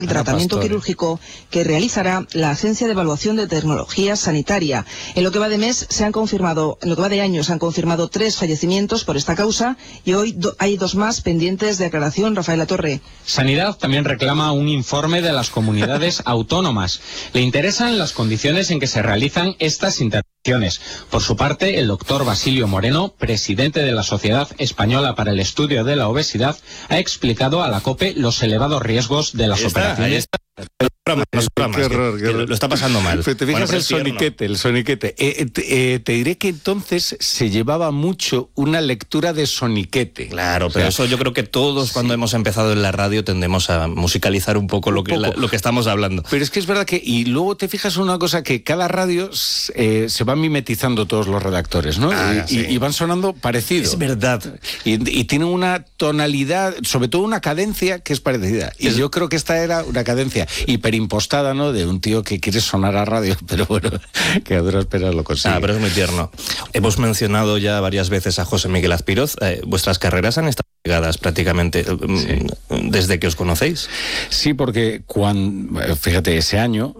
el tratamiento quirúrgico que realizará la Agencia de Evaluación de Tecnología Sanitaria. En lo que va de año se han confirmado 3 fallecimientos por esta causa y hoy hay 2 más pendientes de aclaración. Rafael Latorre. Sanidad también reclama un informe de las comunidades autónomas. Le interesan las condiciones en que se realizan estas intervenciones. Por su parte, el doctor Basilio Moreno, presidente de la Sociedad Española para el Estudio de la Obesidad, ha explicado a la COPE los elevados riesgos de las operaciones. Ahí está. Qué error. Lo está pasando mal. Pero te fijas el soniquete. Te diré que entonces se llevaba mucho una lectura de soniquete. Claro, pero eso yo creo que todos cuando hemos empezado en la radio tendemos a musicalizar un poco lo que estamos hablando. Pero es que es verdad que, y luego te fijas una cosa, que cada radio se van mimetizando todos los redactores, ¿no? Y van sonando parecidos. Es verdad. Y tienen una tonalidad, sobre todo una cadencia que es parecida. Y yo creo que esta era una cadencia hiperimpostada, ¿no? De un tío que quiere sonar a radio, pero bueno, que a duras penas lo consigue. Pero es muy tierno. Hemos mencionado ya varias veces a José Miguel Azpiroz. Vuestras carreras han estado ligadas prácticamente desde que os conocéis. Sí, porque fíjate, ese año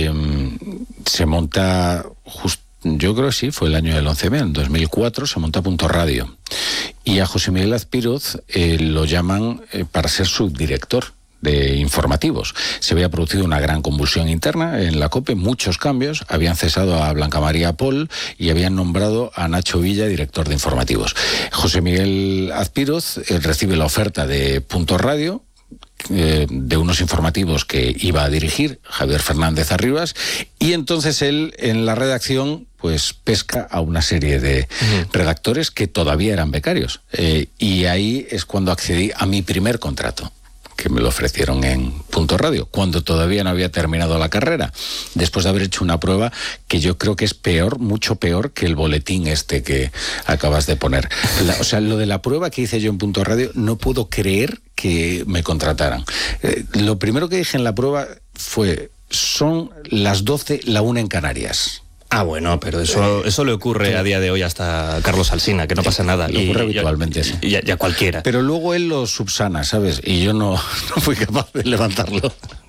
se monta yo creo que sí, fue el año del 11M, en 2004 se monta Punto Radio. Y a José Miguel Azpiroz lo llaman para ser subdirector de informativos. Se había producido una gran convulsión interna en la COPE, muchos cambios, habían cesado a Blanca María Pol y habían nombrado a Nacho Villa director de informativos. José Miguel Azpiroz recibe la oferta de Punto Radio, de unos informativos que iba a dirigir Javier Fernández Arribas, y entonces él en la redacción pues pesca a una serie de redactores que todavía eran becarios, y ahí es cuando accedí a mi primer contrato, que me lo ofrecieron en Punto Radio, cuando todavía no había terminado la carrera, después de haber hecho una prueba que yo creo que es peor, mucho peor que el boletín que acabas de poner. Lo de la prueba que hice yo en Punto Radio, no puedo creer que me contrataran. Lo primero que dije en la prueba fue: son las 12, la 1 en Canarias. Bueno, pero eso le ocurre a día de hoy hasta a Carlos Alsina, que no pasa nada. Le ocurre habitualmente, sí. Y a cualquiera. Pero luego él lo subsana, ¿sabes? Y yo no fui capaz de levantarlo.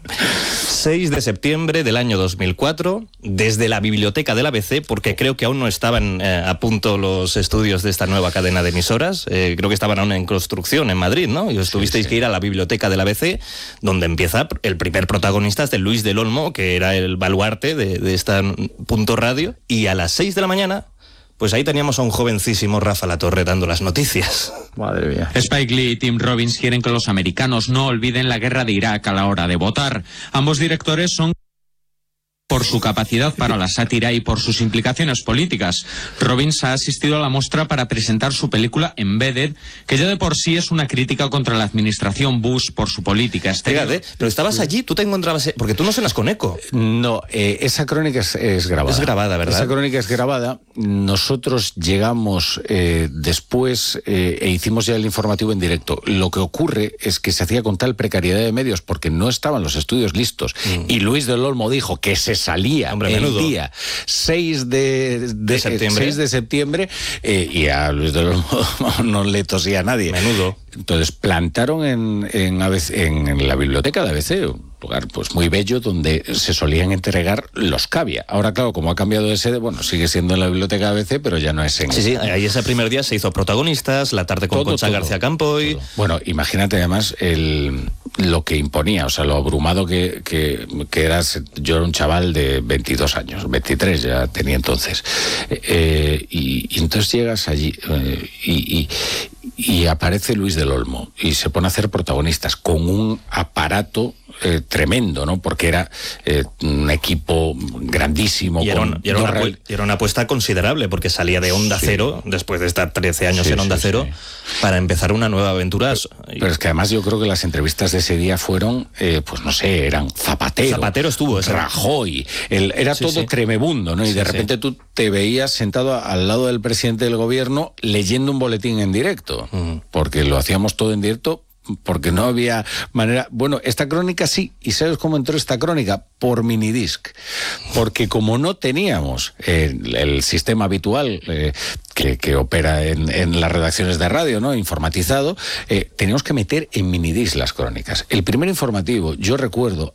6 de septiembre del año 2004, desde la biblioteca del ABC, porque creo que aún no estaban a punto los estudios de esta nueva cadena de emisoras, creo que estaban aún en construcción en Madrid, ¿no? Y os tuvisteis que ir a la biblioteca del ABC, donde empieza el primer protagonista, es de Luis del Olmo, que era el baluarte de esta Punto Radio, y a las 6 de la mañana, pues ahí teníamos a un jovencísimo Rafa Latorre dando las noticias. Madre mía. Spike Lee y Tim Robbins quieren que los americanos no olviden la guerra de Irak a la hora de votar. Ambos directores son por su capacidad para la sátira y por sus implicaciones políticas. Robbins ha asistido a la muestra para presentar su película Embedded, que ya de por sí es una crítica contra la administración Bush por su política exterior. Fíjate, pero estabas allí, tú te encontrabas, porque tú no suenas con eco. No, esa crónica es grabada. Es grabada, ¿verdad? Esa crónica es grabada. Nosotros llegamos después e hicimos ya el informativo en directo. Lo que ocurre es que se hacía con tal precariedad de medios porque no estaban los estudios listos. Y Luis del Olmo dijo que se salía el día 6 de septiembre y a Luis del Olmo no le tosía a nadie. Menudo. Entonces plantaron en la biblioteca de ABC, un lugar pues muy bello donde se solían entregar los cavia. Ahora claro, como ha cambiado de sede, bueno, sigue siendo en la biblioteca de ABC, pero ya no es en... Sí, ahí ese primer día se hizo Protagonistas, la tarde con Concha García Campoy. Bueno, imagínate además lo que imponía, o sea, lo abrumado que eras. Yo era un chaval de 22 años, 23 ya tenía entonces, y entonces llegas allí y aparece Luis del Olmo y se pone a hacer Protagonistas con un aparato tremendo, ¿no? Porque era un equipo grandísimo. Y era una apuesta considerable, porque salía de Onda Cero, después de estar 13 años en Onda Cero, para empezar una nueva aventura. Pero es que además yo creo que las entrevistas de ese día fueron, pues no sé, eran Zapatero estuvo, Rajoy, era todo tremebundo, ¿no? Y de repente tú te veías sentado al lado del presidente del gobierno leyendo un boletín en directo, porque lo hacíamos todo en directo porque no había manera. Bueno, esta crónica sí, y ¿sabes cómo entró esta crónica? Por minidisc, porque como no teníamos el sistema habitual que opera en las redacciones de radio, ¿no?, informatizado, teníamos que meter en minidisc las crónicas. El primer informativo, yo recuerdo,